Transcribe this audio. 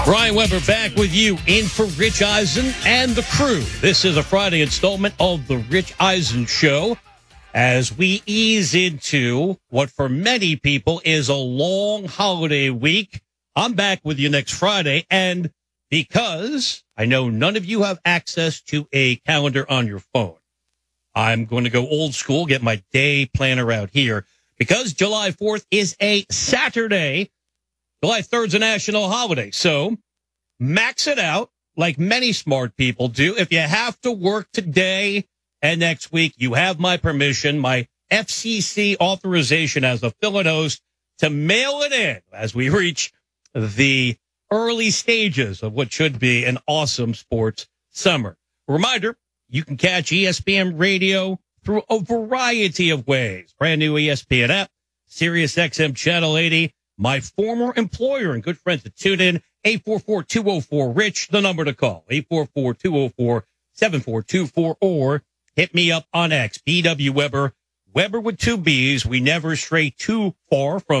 Brian Weber back with you in for Rich Eisen and the crew. This is a Friday installment of the Rich Eisen Show as we ease into what for many people is a long holiday week. I'm back with you next Friday, and because I know none of you have access to a calendar on your phone, I'm going to go old school, get my day planner out here, because July 4th is a Saturday. July 3rd is a national holiday, so max it out like many smart people do. If you have to work today and next week, you have my permission, my FCC authorization as a fill-in host to mail it in as we reach the early stages of what should be an awesome sports summer. Reminder, you can catch ESPN Radio through a variety of ways. Brand new ESPN app, Sirius XM Channel 80. My former employer and good friends at TuneIn, 844-204-RICH, the number to call, 844-204-7424, or hit me up on X, BW Weber, Weber with two B's. We never stray too far from